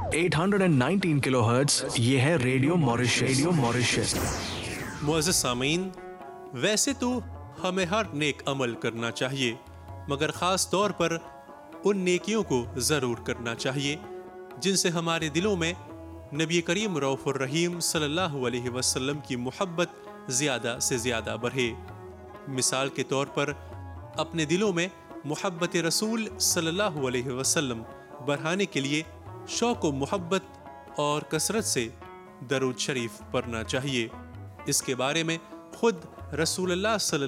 819 kilohertz, ये है radio Mauritius. Radio Mauritius. मुअज़्ज़ज़ सामीन, वैसे तो हमें हर नेक अमल करना चाहिए, मगर ख़ास तौर पर उन नेकियों को ज़रूर करना चाहिए जिनसे हमारे दिलों में नबी करीम रऊफ़ुर रहीम सल्लल्लाहु अलैहि वसल्लम की मोहब्बत ज़्यादा से ज़्यादा बढ़े। मिसाल के तौर पर अपने दिलों में मोहब्बत रसूल सल्लल्लाहु अलैहि वसल्लम बढ़ाने के लिए शौक़ व मोहब्बत और कसरत से दरूद शरीफ पढ़ना चाहिए। इसके बारे में खुद रसूलुल्लाह